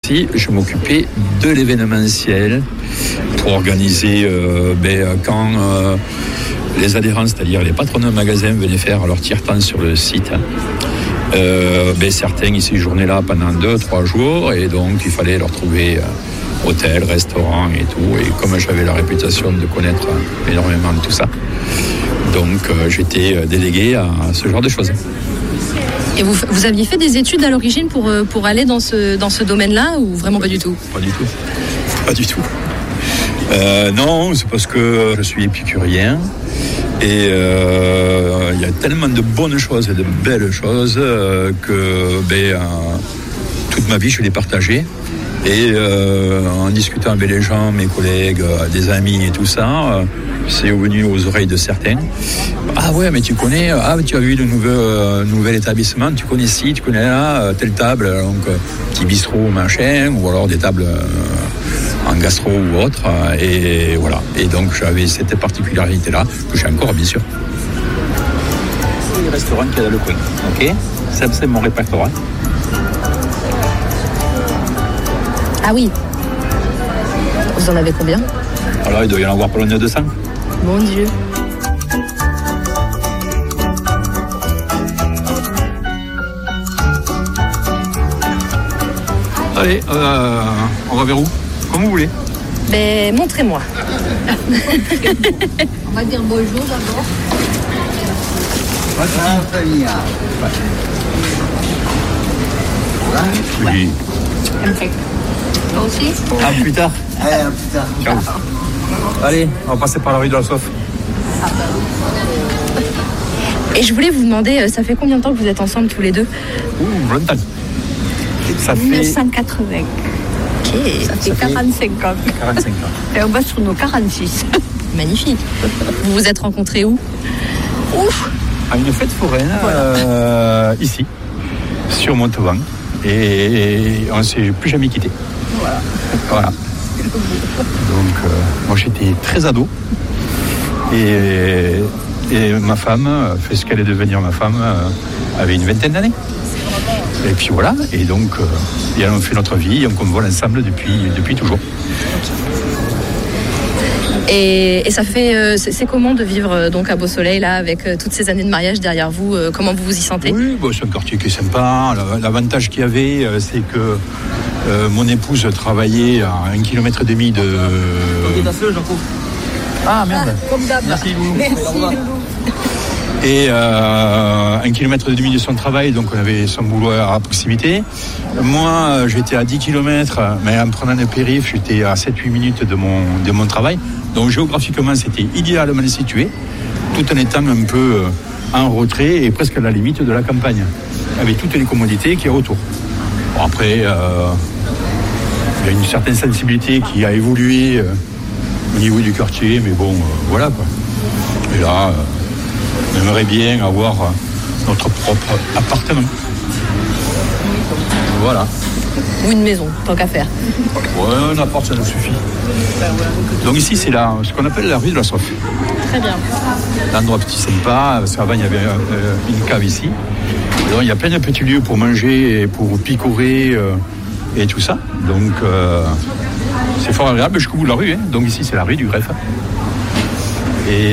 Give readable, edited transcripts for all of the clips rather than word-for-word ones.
aussi, je m'occupais de l'événementiel pour organiser quand les adhérents, c'est-à-dire les patrons de magasins, venaient faire leur tiers-temps sur le site. Certains, ils séjournaient là pendant 2-3 jours et donc il fallait leur trouver hôtel, restaurant et tout. Et comme j'avais la réputation de connaître énormément de tout ça, donc j'étais délégué à ce genre de choses. Et vous aviez fait des études à l'origine pour aller dans ce domaine-là ou vraiment pas du tout ? Pas du tout. Non, c'est parce que je suis épicurien et il y a tellement de bonnes choses et de belles choses que toute ma vie je l'ai partagée. Et en discutant avec les gens, mes collègues, des amis et tout ça, c'est venu aux oreilles de certains. Ah ouais, mais tu connais, tu as vu le nouvel établissement, tu connais ci, tu connais là, telle table, donc petit bistrot, machin, ou alors des tables en gastro ou autre, et voilà. Et donc j'avais cette particularité-là, que j'ai encore bien sûr. C'est le restaurant qui est dans le coin, ok ? Ça, c'est mon répertoire. Ah oui. Vous en avez combien ? Alors il doit y en avoir pas loin de 200. Mon Dieu. Allez, on va vers où ? Comme vous voulez. Montrez-moi. On va dire bonjour d'abord. Oui. Toi aussi ? À plus tard. Ciao. Allez, on va passer par la rue de la Soif. Et je voulais vous demander, ça fait combien de temps que vous êtes ensemble tous les deux ? Longtemps. Ça fait 1980. Ok. Ça fait 45 ans. 45 ans. Et on va sur nos 46. Magnifique. Vous vous êtes rencontrés où ? À une fête foraine, ici, sur Montauban. Et on ne s'est plus jamais quitté. Voilà. Donc, moi j'étais très ado. Et ma femme, fait ce qu'elle est devenir ma femme, avait une vingtaine d'années. Et puis voilà. Et donc, on fait notre vie, on vole ensemble depuis toujours. Et ça fait, c'est comment de vivre donc à Beau-Soleil là avec toutes ces années de mariage derrière vous, comment vous vous y sentez ? Oui, c'est un quartier qui est sympa. L'avantage qu'il y avait, c'est que mon épouse travaillait à 1,5 km de... Ah merde. Comme d'hab. Merci Loulou. Merci Loulou. Et 1,5 km de son travail, donc on avait son boulot à proximité. Moi, j'étais à 10 km, mais en prenant le périph', j'étais à 7-8 minutes de mon travail. Donc géographiquement, c'était idéalement situé, tout en étant un peu en retrait et presque à la limite de la campagne, avec toutes les commodités qu'il y a autour. Bon, après, il y a une certaine sensibilité qui a évolué au niveau du quartier, mais bon, voilà quoi. Et là, on aimerait bien avoir notre propre appartement. Voilà. Ou une maison, tant qu'à faire. Ouais, un appart, ça nous suffit. Donc ici, c'est ce qu'on appelle la rue de la Soif. Très bien. L'endroit petit sympa, parce qu'avant, il y avait une cave ici. Alors, il y a plein de petits lieux pour manger, et pour picorer et tout ça. Donc, c'est fort agréable jusqu'au bout de la rue. Hein. Donc ici, c'est la rue du Greffe. Et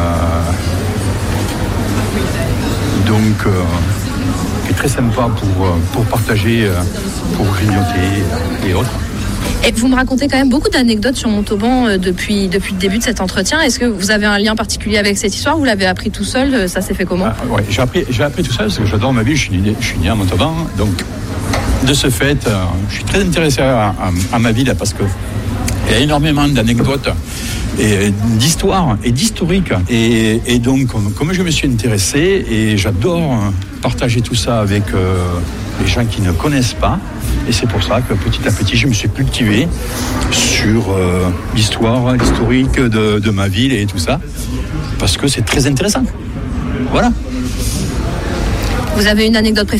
donc, qui est très sympa pour partager, pour grignoter et autres. Et vous me racontez quand même beaucoup d'anecdotes sur Montauban depuis le début de cet entretien. Est-ce que vous avez un lien particulier avec cette histoire ? Vous l'avez appris tout seul ? Ça s'est fait comment ? Ouais, j'ai appris tout seul parce que j'adore ma ville. Je suis né à Montauban. Donc, de ce fait, je suis très intéressé à ma ville parce que il y a énormément d'anecdotes et d'histoires et d'historiques. Et donc, comme je me suis intéressé, et j'adore partager tout ça avec les gens qui ne connaissent pas. Et c'est pour ça que petit à petit, je me suis cultivé sur l'histoire, l'historique de ma ville et tout ça. Parce que c'est très intéressant. Voilà. Vous avez une anecdote préférée ?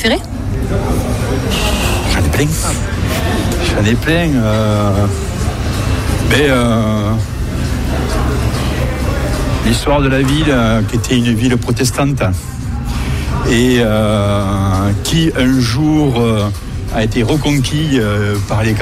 J'en ai plein. L'histoire de la ville, qui était une ville protestante et qui un jour a été reconquis par les